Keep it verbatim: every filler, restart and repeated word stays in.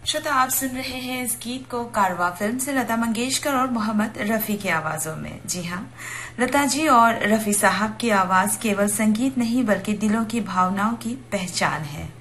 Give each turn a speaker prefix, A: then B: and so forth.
A: श्रोता, आप सुन रहे हैं इस गीत को कारवां फिल्म से लता मंगेशकर और मोहम्मद रफी की आवाजों में। जी हाँ, लता जी और रफी साहब की आवाज केवल संगीत नहीं बल्कि दिलों की भावनाओं की पहचान है।